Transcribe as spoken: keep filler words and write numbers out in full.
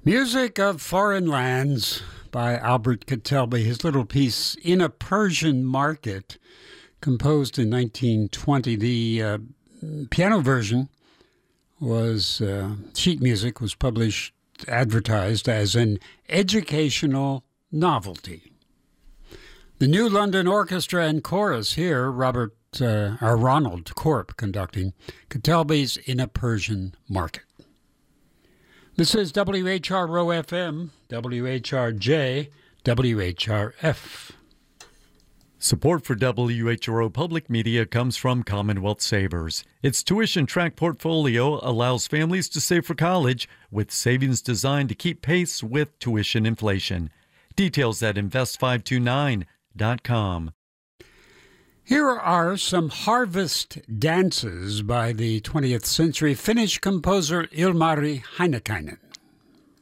Music of Foreign Lands by Albert Kitelby. His little piece, In a Persian Market, composed in nineteen twenty. The uh, piano version was, uh, sheet music, was published, advertised as an educational novelty. The New London Orchestra and Chorus here, Robert, uh, or Ronald Corp conducting, Kitelby's In a Persian Market. This is W H R O F M, W H R J, W H R F. Support for W H R O Public Media comes from Commonwealth Savers. Its tuition track portfolio allows families to save for college with savings designed to keep pace with tuition inflation. Details at invest five two nine dot com. Here are some harvest dances by the twentieth century Finnish composer Ilmari Heinäkäinen.